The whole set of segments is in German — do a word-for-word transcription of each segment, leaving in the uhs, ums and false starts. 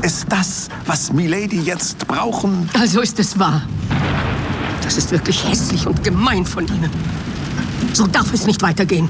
Ist das, was Milady jetzt brauchen? Also ist es wahr. Das ist wirklich hässlich und gemein von Ihnen. So darf es nicht weitergehen.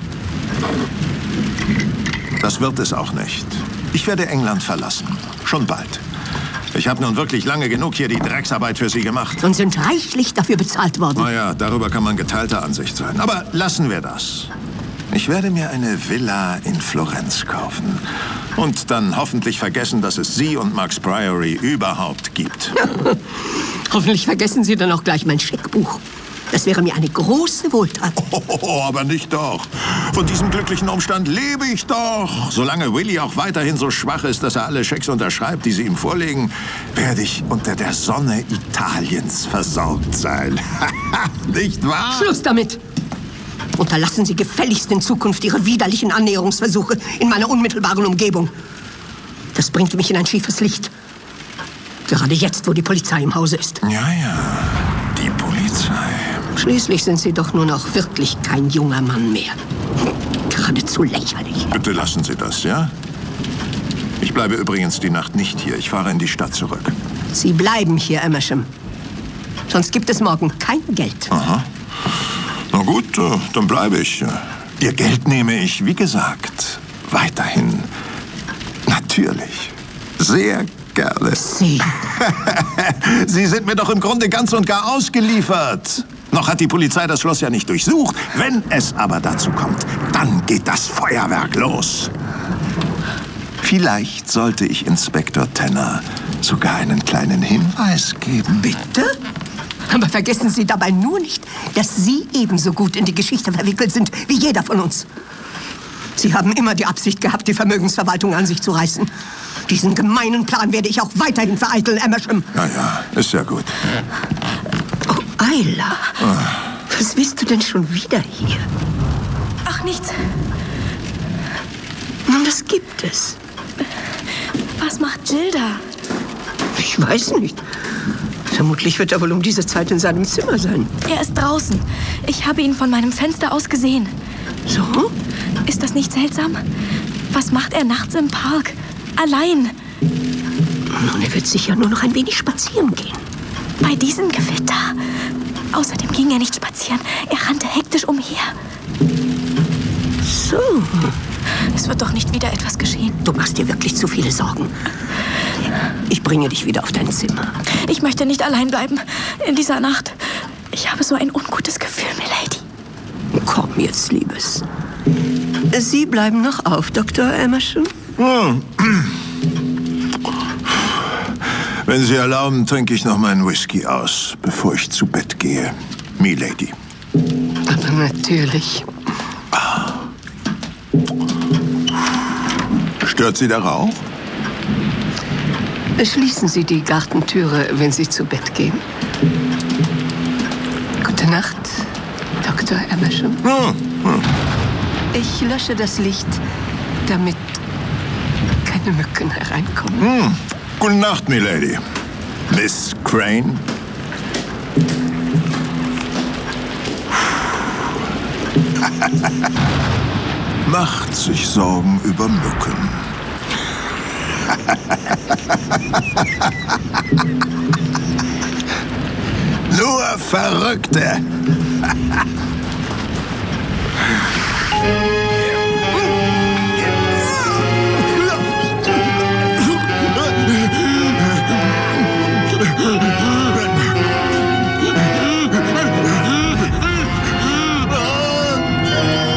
Das wird es auch nicht. Ich werde England verlassen. Schon bald. Ich habe nun wirklich lange genug hier die Drecksarbeit für Sie gemacht. Und sind reichlich dafür bezahlt worden. Naja, darüber kann man geteilter Ansicht sein. Aber lassen wir das. Ich werde mir eine Villa in Florenz kaufen. Und dann hoffentlich vergessen, dass es Sie und Max Priory überhaupt gibt. Hoffentlich vergessen Sie dann auch gleich mein Scheckbuch. Das wäre mir eine große Wohltat. Oh, aber nicht doch. Von diesem glücklichen Umstand lebe ich doch. Solange Willy auch weiterhin so schwach ist, dass er alle Schecks unterschreibt, die Sie ihm vorlegen, werde ich unter der Sonne Italiens versorgt sein. Nicht wahr? Schluss damit! Unterlassen Sie gefälligst in Zukunft Ihre widerlichen Annäherungsversuche in meiner unmittelbaren Umgebung. Das bringt mich in ein schiefes Licht. Gerade jetzt, wo die Polizei im Hause ist. Ja, ja, die Polizei. Schließlich sind Sie doch nur noch wirklich kein junger Mann mehr. Geradezu lächerlich. Bitte lassen Sie das, ja? Ich bleibe übrigens die Nacht nicht hier. Ich fahre in die Stadt zurück. Sie bleiben hier, Amersham. Sonst gibt es morgen kein Geld. Aha. Na gut, äh, dann bleibe ich. Ihr Geld nehme ich, wie gesagt, weiterhin. Natürlich. Sehr gerne. Sie. Sie sind mir doch im Grunde ganz und gar ausgeliefert. Noch hat die Polizei das Schloss ja nicht durchsucht. Wenn es aber dazu kommt, dann geht das Feuerwerk los. Vielleicht sollte ich Inspektor Tanner sogar einen kleinen Hinweis geben. Bitte? Aber vergessen Sie dabei nur nicht, dass Sie ebenso gut in die Geschichte verwickelt sind wie jeder von uns. Sie haben immer die Absicht gehabt, die Vermögensverwaltung an sich zu reißen. Diesen gemeinen Plan werde ich auch weiterhin vereiteln, Amersham. Ja, ja, ist ja gut. Oh, Ayla. Ah. Was willst du denn schon wieder hier? Ach, nichts. Nun, das gibt es. Was macht Jill da? Ich weiß nicht. Vermutlich wird er wohl um diese Zeit in seinem Zimmer sein. Er ist draußen. Ich habe ihn von meinem Fenster aus gesehen. So? Ist das nicht seltsam? Was macht er nachts im Park? Allein? Nun, er wird sicher nur noch ein wenig spazieren gehen. Bei diesem Gewitter? Außerdem ging er nicht spazieren. Er rannte hektisch umher. So. Es wird doch nicht wieder etwas geschehen. Du machst dir wirklich zu viele Sorgen. Ich bringe dich wieder auf dein Zimmer. Ich möchte nicht allein bleiben in dieser Nacht. Ich habe so ein ungutes Gefühl, Milady. Komm jetzt, Liebes. Sie bleiben noch auf, Doktor Amersham? Hm. Wenn Sie erlauben, trinke ich noch meinen Whisky aus, bevor ich zu Bett gehe. Milady. Aber natürlich. Stört Sie der Rauch? Schließen Sie die Gartentüre, wenn Sie zu Bett gehen. Gute Nacht, Doktor Amersham. Hm. Hm. Ich lösche das Licht, damit keine Mücken hereinkommen. Hm. Gute Nacht, Milady. Miss Crane. Macht sich Sorgen über Mücken. Nur Verrückte.